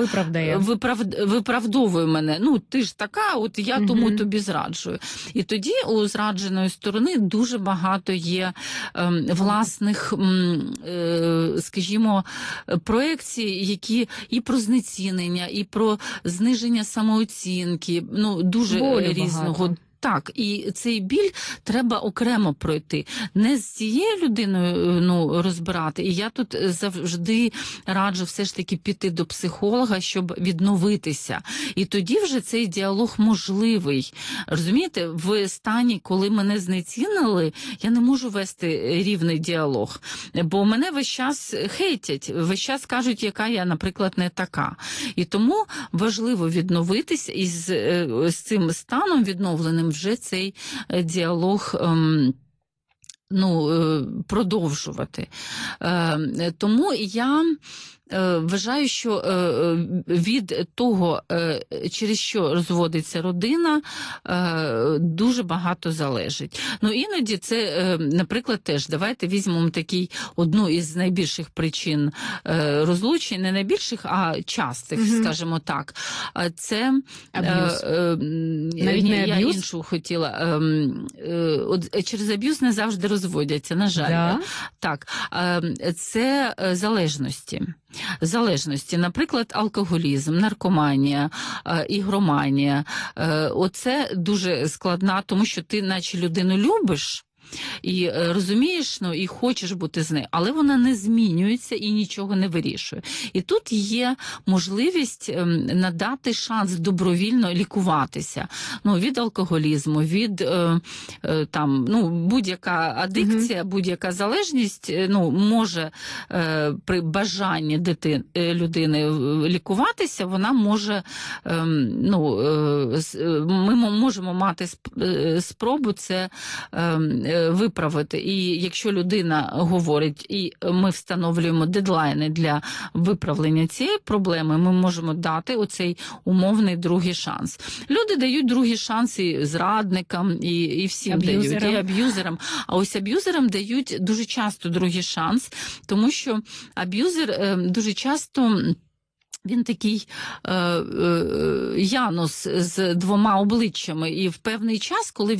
виправдовую мене. Ти ж така, от я тому тобі зраджую. І тоді у зрадженої сторони дуже багато є власних, скажімо, проекцій, які і про знецінення, і про зниження самооцінки, дуже різного. Так, і цей біль треба окремо пройти. Не з цією людиною розбирати. І я тут завжди раджу все ж таки піти до психолога, щоб відновитися. І тоді вже цей діалог можливий. Розумієте, в стані, коли мене знецінили, я не можу вести рівний діалог. Бо мене весь час хейтять, весь час кажуть, яка я, наприклад, не така. І тому важливо відновитися і з цим станом відновленим вже цей діалог продовжувати. Тому я вважаю, що від того, через що розводиться родина, дуже багато залежить. Іноді це, наприклад, теж, давайте візьмемо одну із найбільших причин розлучень, не найбільших, а частих, скажімо так. Це аб'юз. Навіть не я аб'юз? іншу хотіла. Через аб'юз не завжди розводяться, на жаль. Да? Так. Це залежності. Наприклад, алкоголізм, наркоманія, ігроманія. Оце дуже складна, тому що ти наче людину любиш, і розумієш, і хочеш бути з нею, але вона не змінюється і нічого не вирішує. І тут є можливість надати шанс добровільно лікуватися. Від алкоголізму, від будь-яка адикція, будь-яка залежність може при бажанні людини лікуватися, вона може, ми можемо мати спробу це виправити. І якщо людина говорить, і ми встановлюємо дедлайни для виправлення цієї проблеми, ми можемо дати оцей умовний другий шанс. Люди дають другий шанс і зрадникам, і всім дають, і аб'юзерам. А ось аб'юзерам дають дуже часто другий шанс, тому що аб'юзер дуже часто... Він такий Янус з двома обличчями, і в певний час, коли